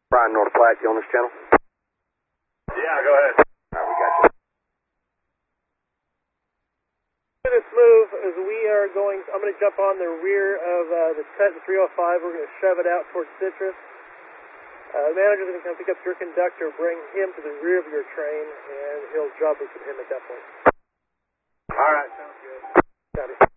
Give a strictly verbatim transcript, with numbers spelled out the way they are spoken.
Brian North Platte, you on this channel? Yeah, go ahead. All right, we got you. This move is we are going, I'm going to jump on the rear of uh, the Titan three oh five. We're going to shove it out towards Citrus. Uh, the manager's going to come pick up your conductor, bring him to the rear of your train, and he'll drop us with him at that point. All right, sounds good. Got it.